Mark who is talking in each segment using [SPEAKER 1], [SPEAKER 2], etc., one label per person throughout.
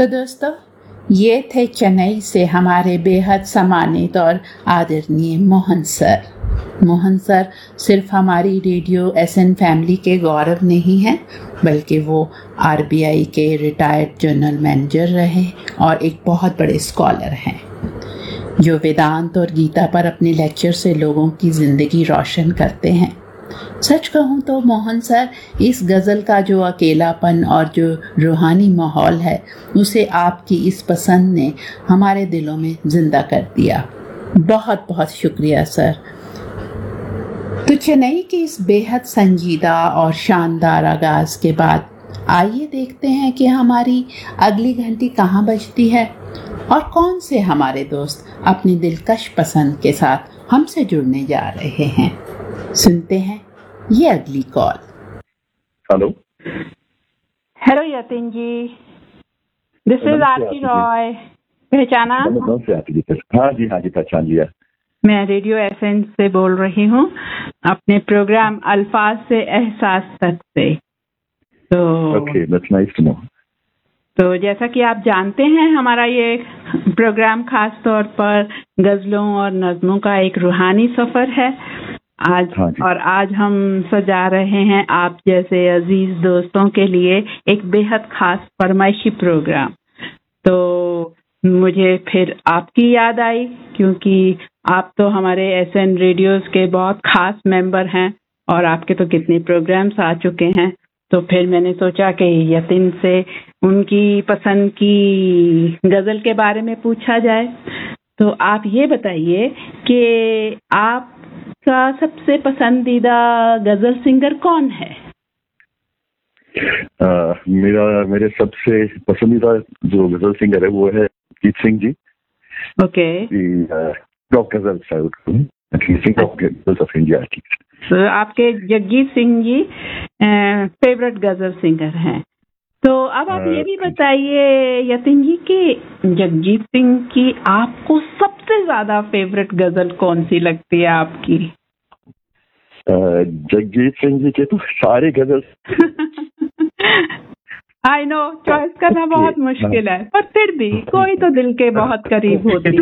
[SPEAKER 1] तो दोस्तों, ये थे चेन्नई से हमारे बेहद सम्मानित और आदरणीय मोहन सर। मोहन सर सिर्फ हमारी रेडियो एसएन फैमिली के गौरव नहीं हैं, बल्कि वो आरबीआई के रिटायर्ड जनरल मैनेजर रहे और एक बहुत बड़े स्कॉलर हैं जो वेदांत और गीता पर अपने लेक्चर से लोगों की ज़िंदगी रोशन करते हैं। सच कहूँ तो मोहन सर, इस गज़ल का जो अकेलापन और जो रूहानी माहौल है, उसे आपकी इस पसंद ने हमारे दिलों में जिंदा कर दिया। बहुत बहुत शुक्रिया सर। तो चेन्नई की इस बेहद संजीदा और शानदार आगाज के बाद आइए देखते हैं कि हमारी अगली घंटी कहाँ बजती है और कौन से हमारे दोस्त अपनी दिलकश पसंद के साथ हमसे जुड़ने जा रहे हैं। सुनते हैं ये अगली call.
[SPEAKER 2] Hello
[SPEAKER 3] hello Yatin ji, this is आरती रॉय। पहचाना?
[SPEAKER 2] हाँ जी पहचान लिया।
[SPEAKER 3] मैं रेडियो एसएन से बोल रही हूँ, अपने प्रोग्राम अल्फाज से एहसास तक से। तो
[SPEAKER 2] okay, that's nice to know.
[SPEAKER 3] तो जैसा कि आप जानते हैं, हमारा ये प्रोग्राम खास तौर पर गजलों और नज़मों का एक रूहानी सफर है। आज हम सजा रहे हैं आप जैसे अजीज दोस्तों के लिए एक बेहद खास फरमाइशी प्रोग्राम। तो मुझे फिर आपकी याद आई, क्योंकि आप तो हमारे एसएन रेडियोस के बहुत खास मेंबर हैं और आपके तो कितने प्रोग्राम्स आ चुके हैं। तो फिर मैंने सोचा कि यतिन से उनकी पसंद की गजल के बारे में पूछा जाए। तो आप ये बताइए कि आपका सबसे पसंदीदा गजल सिंगर कौन है?
[SPEAKER 2] मेरे सबसे पसंदीदा जो गजल सिंगर है वो है जगजीत सिंह जी।
[SPEAKER 3] ओके। तो आपके जगजीत सिंह जी फेवरेट गजल सिंगर हैं। तो अब आप ये भी बताइए यतिन जी कि जगजीत सिंह की आपको सबसे ज्यादा फेवरेट गजल कौन सी लगती है आपकी?
[SPEAKER 2] जगजीत सिंह जी के तो सारे गजल
[SPEAKER 3] आई नो, चॉइस करना बहुत मुश्किल है, पर फिर भी कोई तो दिल के बहुत करीब होती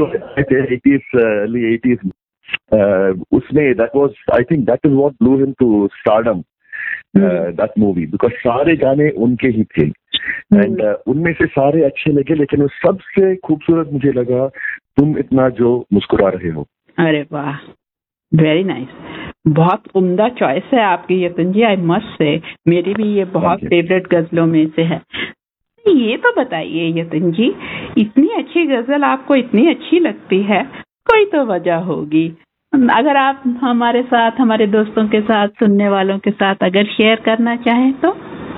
[SPEAKER 3] है।
[SPEAKER 2] उसमें that was, I think that is what blew him to stardom, that movie, because सारे गाने उनके ही थे and उनमें से सारे अच्छे लगे, लेकिन वो सबसे खूबसूरत मुझे लगा तुम इतना जो मुस्कुरा रहे हो।
[SPEAKER 3] अरे वाह, वेरी नाइस। बहुत उम्दा चॉइस है आपकी यतिन जी, आई मस्ट से। मेरी भी ये बहुत फेवरेट गजलों में से है। ये तो बताइए यतिन जी, इतनी अच्छी गजल आपको इतनी अच्छी लगती है, कोई तो वजह होगी। अगर आप हमारे साथ, हमारे दोस्तों के साथ, सुनने वालों के साथ अगर शेयर करना चाहें तो।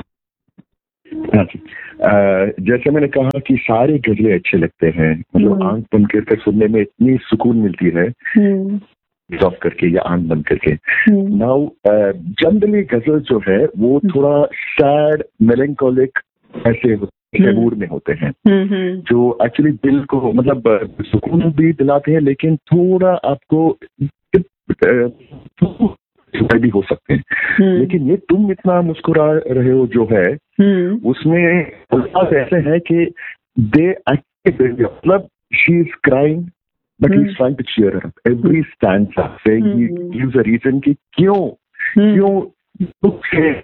[SPEAKER 2] जैसे मैंने कहा कि सारे गजलें अच्छे लगते हैं, मतलब आंख बंद करके सुनने में इतनी सुकून मिलती है, ऑफ करके या आंख बंद करके। नाउ जनरली गजल जो है वो थोड़ा सैड, मेलंकोलिक ऐसे मूड में होते हैं, जो एक्चुअली दिल को मतलब सुकून भी दिलाते हैं, लेकिन थोड़ा आपको भी हो सकते हैं। लेकिन ये तुम इतना मुस्कुरा रहे हो जो है, उसमें अल्फाज ऐसे हैं कि दे मतलब she is crying but he is trying to cheer her up every stanza, saying he gives a reason कि क्यों दुख से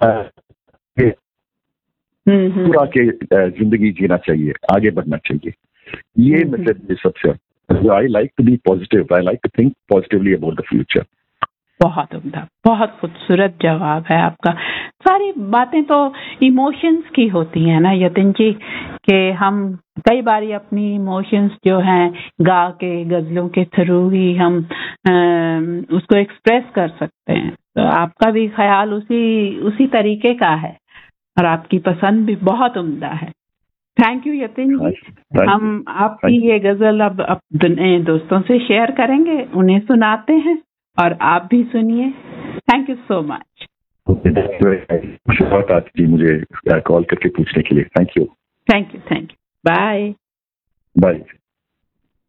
[SPEAKER 2] पूरा के जिंदगी जीना चाहिए, आगे बढ़ना चाहिए। ये मतलब सबसे I like to be positive, I like to think positively about the future.
[SPEAKER 3] बहुत उम्दा, बहुत खूबसूरत जवाब है आपका। सारी बातें तो इमोशंस की होती हैं ना यतिन जी, कि हम कई बार अपनी इमोशंस जो हैं गा के गजलों के थ्रू ही हम उसको एक्सप्रेस कर सकते हैं। तो आपका भी ख्याल उसी तरीके का है और आपकी पसंद भी बहुत उम्दा है। थैंक यू यतिन जी। हम आपकी ये गजल अब अपने दोस्तों से शेयर करेंगे, उन्हें सुनाते हैं और आप भी सुनिए। Thank you so much.
[SPEAKER 2] मुझे कॉल करके पूछने के लिए थैंक यू।
[SPEAKER 3] बाय।